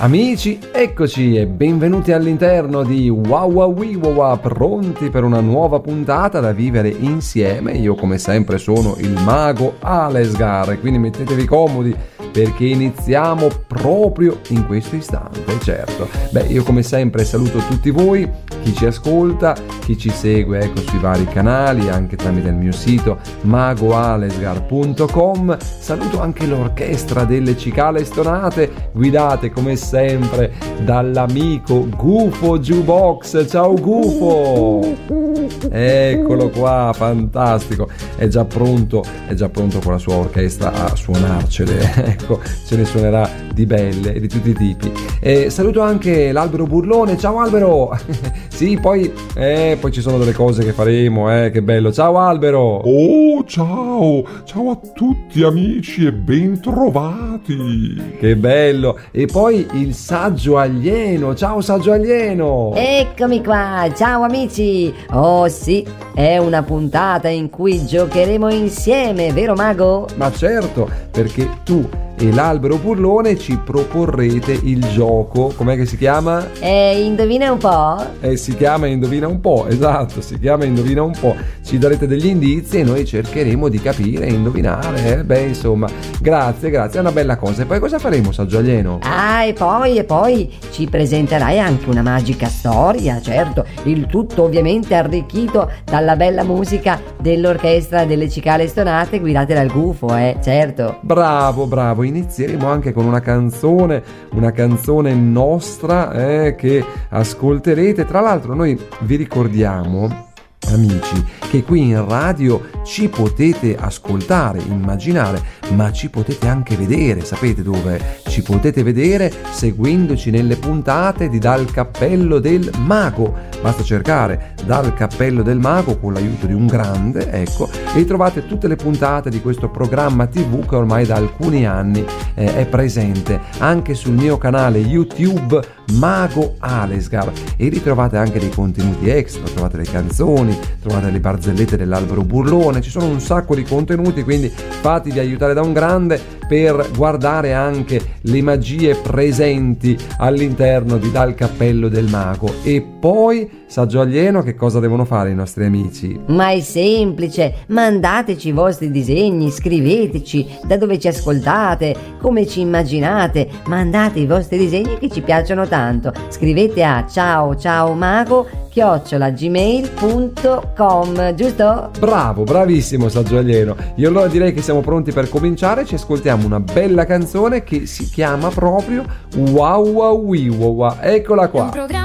Amici, eccoci e benvenuti all'interno di Wow Wow Wow, pronti per una nuova puntata da vivere insieme. Io come sempre sono il mago Alesgar, quindi mettetevi comodi perché iniziamo proprio in questo istante, certo. Io come sempre saluto tutti voi, chi ci ascolta, chi ci segue sui vari canali, anche tramite il mio sito magoalesgar.com. Saluto anche l'orchestra delle Cicale Stonate, guidate come sempre dall'amico Gufo Jukebox. Ciao Gufo! Eccolo qua, fantastico, è già pronto con la sua orchestra a suonarcele. Ce ne suonerà di belle e di tutti i tipi. Saluto anche l'Albero Burlone. Ciao Albero. Sì, poi ci sono delle cose che faremo, che bello. Ciao Albero. Oh, ciao a tutti amici e bentrovati. Che bello. E poi il Saggio Alieno. Ciao Saggio Alieno. Eccomi qua, ciao amici. Oh sì, è una puntata in cui giocheremo insieme, vero mago? Ma certo, perché tu e l'Albero Burlone ci proporrete il gioco. Com'è che si chiama? Indovina un po'? Si chiama Indovina un po', esatto, si chiama Indovina un po'. Ci darete degli indizi e noi cercheremo di capire e indovinare. Insomma, grazie, è una bella cosa. E poi cosa faremo, Saggio Alieno? E poi ci presenterai anche una magica storia, certo, il tutto ovviamente arricchito dalla bella musica dell'orchestra delle Cicale Stonate guidate dal Gufo, certo. Bravo. Inizieremo anche con una canzone nostra che ascolterete. Tra l'altro noi vi ricordiamo, amici, che qui in radio ci potete ascoltare, immaginare, ma ci potete anche vedere. Sapete dove? Ci potete vedere seguendoci nelle puntate di Dal Cappello del Mago. Basta cercare Dal Cappello del Mago con l'aiuto di un grande, e trovate tutte le puntate di questo programma TV che ormai da alcuni anni è presente anche sul mio canale YouTube Mago Alesgar, e ritrovate anche dei contenuti extra, trovate le canzoni, trovate le barzellette dell'Albero Burlone, ci sono un sacco di contenuti, quindi fatevi aiutare da un grande per guardare anche le magie presenti all'interno di Dal Cappello del Mago. E poi, Saggio Alieno, che cosa devono fare i nostri amici? Ma è semplice, mandateci i vostri disegni, scriveteci da dove ci ascoltate, come ci immaginate, mandate i vostri disegni che ci piacciono tanto. Scrivete a ciao@gmail.com, giusto? Bravo, bravissimo Saggio Alieno. Io allora direi che siamo pronti per cominciare. Ci ascoltiamo una bella canzone che si chiama proprio Wow Wow Wow. Eccola qua.